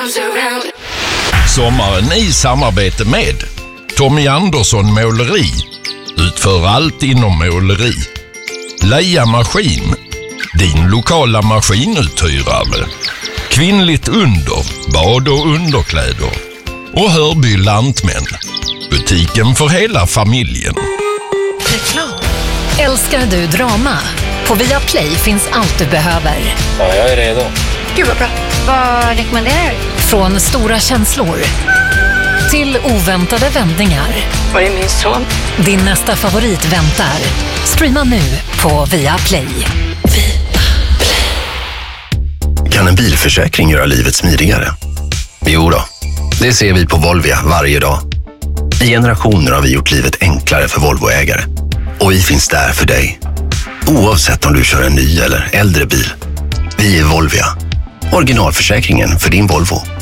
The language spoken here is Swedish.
Sommaren i samarbete med Tommy Andersson Måleri. Utför allt inom måleri. Leia Maskin, din lokala maskinuthyrare. Kvinnligt under, bad och underkläder. Och Hörby Lantmän, butiken för hela familjen. Reklam. Älskar du drama? På Viaplay finns allt du behöver. Ja, jag är redo. Gud vad bra. Vad rekommenderar du? Från stora känslor till oväntade vändningar. Var är min son? Din nästa favorit väntar. Streama nu på Viaplay. Kan en bilförsäkring göra livet smidigare? Jo då, det ser vi på Volvia varje dag. I generationer har vi gjort livet enklare för Volvo-ägare. Och vi finns där för dig. Oavsett om du kör en ny eller äldre bil. Vi är Volvia. Originalförsäkringen för din Volvo.